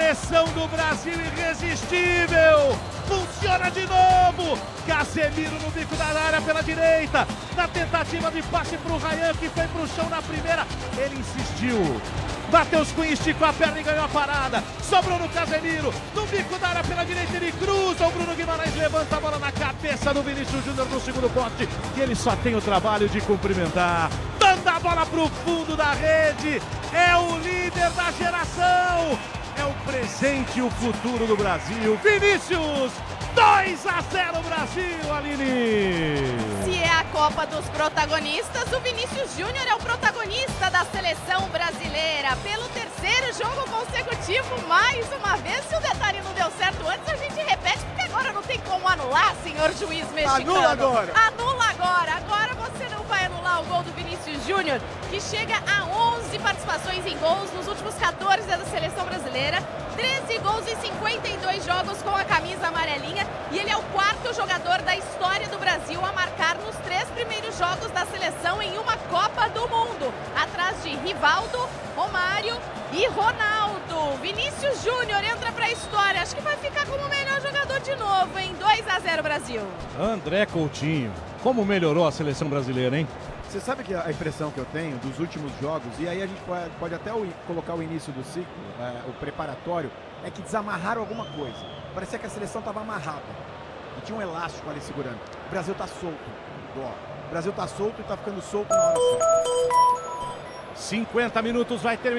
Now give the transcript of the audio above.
Seleção do Brasil irresistível. Funciona de novo. Casemiro no bico da área pela direita. Na tentativa de passe para o Ryan, que foi para o chão na primeira. Ele insistiu. Matheus Cunha esticou a perna e ganhou a parada. Sobrou no Casemiro. No bico da área pela direita ele cruza. O Bruno Guimarães levanta a bola na cabeça do Vinícius Júnior no segundo poste. E ele só tem o trabalho de cumprimentar. Manda a bola para o fundo da rede. É o líder da geração. É o presente e o futuro do Brasil. Vinícius, 2-0 Brasil, Aline! Se é a Copa dos protagonistas, o Vinícius Júnior é o protagonista da seleção brasileira. Pelo terceiro jogo consecutivo, mais uma vez. Se o detalhe não deu certo antes, a gente repete, porque agora não tem como anular, senhor juiz mexicano. Anula agora! Anula agora! Agora você não vai anular o gol do Vinícius Júnior, que chega a 11 participações em gols nos últimos 14 da seleção brasileira. 13 gols em 52 jogos com a camisa amarelinha, e ele é o quarto jogador da história do Brasil a marcar nos 3 primeiros jogos da seleção em uma Copa do Mundo, atrás de Rivaldo, Romário e Ronaldo. Vinícius Júnior entra para a história, acho que vai ficar como o melhor jogador de novo, hein? 2-0 Brasil. André Coutinho, como melhorou a seleção brasileira, hein? Você sabe que a impressão que eu tenho dos últimos jogos, e aí a gente pode até colocar o início do ciclo, o preparatório, é que desamarraram alguma coisa. Parecia que a seleção estava amarrada e tinha um elástico ali segurando. O Brasil tá solto. O Brasil tá solto e tá ficando solto na hora certa. 50 minutos vai terminar.